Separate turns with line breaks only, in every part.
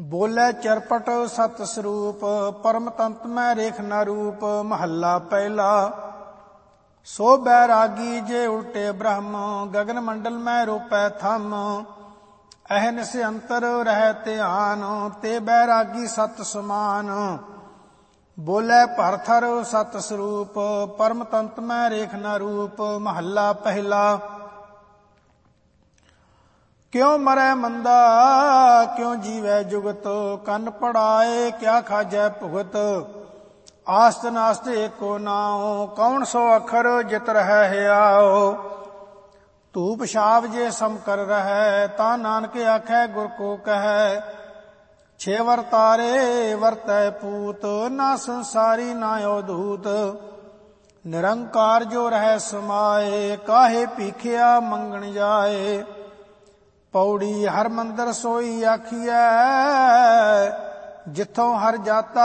ਬੋਲੇ ਚਰਪਟ ਸਤ ਸਰੂਪ, ਪਰਮ ਤੰਤ ਮੈਂ ਰੇਖ ਨ ਰੂਪ। ਮਹੱਲਾ ਪਹਿਲਾ। ਸੋ ਬੈਰਾਗੀ ਜੇ ਉਲਟੇ ਬ੍ਰਹਮ, ਗਗਨ ਮੰਡਲ ਮੈਂ ਰੂਪੈ ਥੰਮ। ਅਹਨਿਸ ਅੰਤਰ ਰਹਿ ਧਿਆਨ, ਤੇ ਬੈਰਾਗੀ ਸਤ ਸਮਾਨ। ਬੋਲੇ ਭਰਥਰ ਸਤ ਸਰੂਪ, ਪਰਮ ਤੰਤ ਮੈਂ ਰੇਖ ਨ ਰੂਪ। ਮਹੱਲਾ ਪਹਿਲਾ। ਕਿਉ ਮਰੈ ਮੰਦਾ ਕਿਉ ਜੀਵੈ ਜੁਗਤ, ਕੰਨ ਪੜਾਏ ਕਿਆ ਖਾਜੈ ਭੁਗਤ। ਆਸਤ ਨਾਸਤ ਏਕੋ ਨਾਉ, ਕੌਣ ਸੋ ਅੱਖਰ ਜਿਤ ਰਹਿ ਹਿਆਉ। ਧੂਪ ਛਾਪ ਜੇ ਸਮ ਕਰ ਰਹੈ, ਤਾਂ ਨਾਨਕ ਆਖੈ ਗੁਰ ਕੋ ਕਹੈ। ਛੇ ਵਰਤਾਰੇ ਵਰਤੈ ਪੂਤ, ਨਾ ਸੰਸਾਰੀ ਨਾ ਅਵਧੂਤ। ਨਿਰੰਕਾਰ ਜੋ ਰਹਿ ਸਮਾਏ, ਕਾਹੇ ਭੀਖਿਆ ਮੰਗਣ ਜਾਏ। ਪੌੜੀ ਹਰ ਮੰਦਰ ਸੋਈ ਆਖੀਐ, ਜਿੱਥੋਂ ਹਰ ਜਾਤਾ।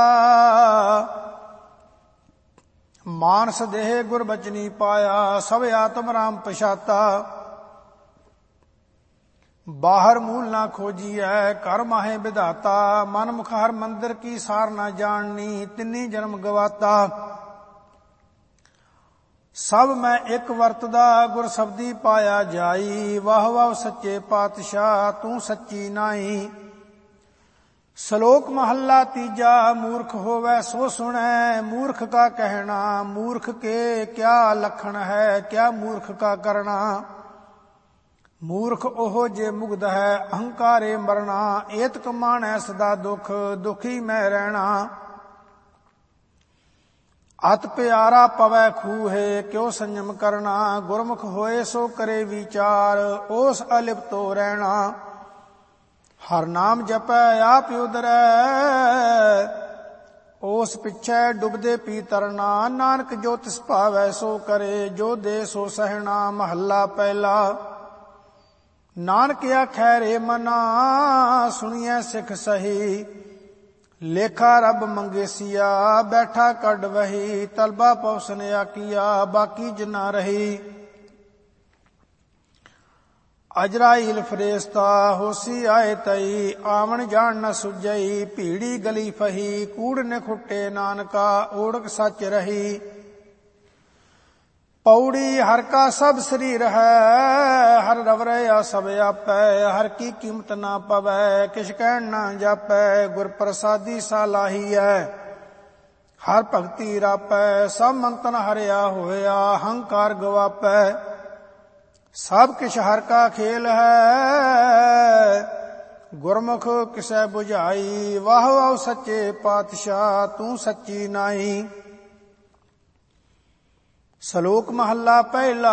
ਮਾਨਸ ਦੇਹ ਗੁਰ ਬਚਨੀ ਪਾਇਆ, ਸਭ ਆਤਮ ਰਾਮ ਪਛਾਤਾ। ਬਾਹਰ ਮੂਲ ਨਾ ਖੋਜੀਐ, ਘਰ ਮਾਹੇ ਵਿਧਾਤਾ। ਮਨ ਮੁਖ ਹਰ ਮੰਦਰ ਕੀ ਸਾਰ ਨਾ ਜਾਣਨੀ, ਤਿੰਨੀ ਜਨਮ ਗਵਾਤਾ। ਸਭ ਮੈਂ ਇੱਕ ਵਰਤਦਾ, ਗੁਰ ਸਬਦੀ ਪਾਇਆ ਜਾਈ। ਵਾਹ ਵਾਹ ਸੱਚੇ ਪਾਤਸ਼ਾਹ, ਤੂੰ ਸੱਚੀ ਨਾਈ। ਸ਼ਲੋਕ ਮਹੱਲਾ ਤੀਜਾ। ਮੂਰਖ ਹੋਵੈ ਸੋ ਸੁਣੈ, ਮੂਰਖ ਕਾ ਕਹਿਣਾ। ਮੂਰਖ ਕੇ ਕਿਆ ਲਖਣ ਹੈ, ਕਿਆ ਮੂਰਖ ਕਾ ਕਰਣਾ। ਮੂਰਖ ਉਹ ਜੇ ਮੁਗਧ ਹੈ, ਅਹੰਕਾਰੇ ਮਰਣਾ। ਏਤਕ ਮਾਣੈ ਸਦਾ ਦੁਖ, ਦੁਖੀ ਮੈਂ ਰਹਿਣਾ। ਅਤ ਪਿਆਰਾ ਪਵੈ ਖੂਹੇ, ਕਿਉ ਸੰਜਮ ਕਰਨਾ। ਗੁਰਮੁਖ ਹੋਏ ਸੋ ਕਰੇ ਵਿਚਾਰ, ਉਸ ਅਲਿਪਤੋ ਰਹਿਣਾ। ਹਰ ਨਾਮ ਜਪੈ ਆਪ ਉਦਰੈ, ਉਸ ਪਿਛੈ ਡੁਬਦੇ ਪੀ ਤਰਨਾ। ਨਾਨਕ ਜੋ ਤਿਸ ਭਾਵੈ ਸੋ ਕਰੇ, ਜੋ ਦੇ ਸੋ ਸਹਿਣਾ। ਮਹੱਲਾ ਪਹਿਲਾ। ਨਾਨਕ ਆਖੈ ਰੇ ਮਨਾ, ਸੁਣੀਐ ਸਿੱਖ ਸਹੀ। ਲੇਖਾ ਰੱਬ ਮੰਗੇਸੀਆ, ਬੈਠਾ ਕੱਢ ਵਹੀ। ਤਲਬਾ ਪੌਸਨ ਆਕੀਆ, ਬਾਕੀ ਜਿਨਾ ਰਹੀ। ਅਜਰਾਈਲ ਫਰੇਸਤਾ, ਹੋਸੀ ਆਏ ਤਈ। ਆਵਣ ਜਾਣ ਨ ਸੁਝਈ, ਭੀੜੀ ਗਲੀ ਫਹੀ। ਕੂੜ ਨੇ ਖੁੱਟੇ ਨਾਨਕਾ, ਓੜਕ ਸੱਚ ਰਹੀ। ਪੌੜੀ ਹਰ ਕਾ ਸਭ ਸਰੀਰ ਹੈ, ਹਰ ਰਵ ਰਹਿਆ ਸਭ ਆਪੈ। ਹਰ ਕੀ ਕੀਮਤ ਨਾ ਪਵੈ, ਕਿਛ ਕਹਿਣ ਨਾ ਜਾਪੈ। ਗੁਰ ਪ੍ਰਸਾਦੀ ਸਾਲਾਹੀਐ, ਹਰ ਭਗਤੀ ਰਾਪੈ। ਸਭ ਮੰਤਨ ਹਰਿਆ ਹੋਇਆ, ਹੰਕਾਰ ਗਵਾਪੈ। ਸਭ ਕਿਛ ਹਰ ਕਾ ਖੇਲ ਹੈ, ਗੁਰਮੁਖ ਕਿਸੈ ਬੁਝਾਈ। ਵਾਹ ਵਾਹ ਸੱਚੇ ਪਾਤਸ਼ਾਹ, ਤੂੰ ਸੱਚੀ ਨਾਈ। ਸ਼ਲੋਕ ਮਹੱਲਾ ਪਹਿਲਾ।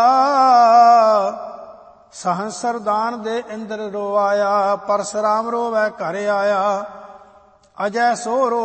ਸਹੰਸਰ ਦਾਨ ਦੇ ਇੰਦਰ ਰੋਆਇਆ, ਪਰਸਰਾਮ ਰੋਵੈ ਘਰ ਆਇਆ। ਅਜੈ ਸੋ ਰੋ